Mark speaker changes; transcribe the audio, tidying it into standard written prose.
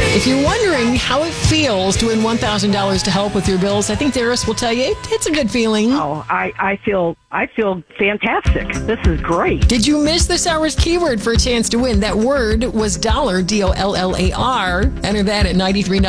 Speaker 1: If you're wondering how it feels to win $1,000 to help with your bills, I think Darius will tell you it's a good feeling.
Speaker 2: Oh, I feel fantastic. This is great.
Speaker 1: Did you miss this hour's keyword for a chance to win? That word was dollar, DOLLAR. Enter that at 93.9.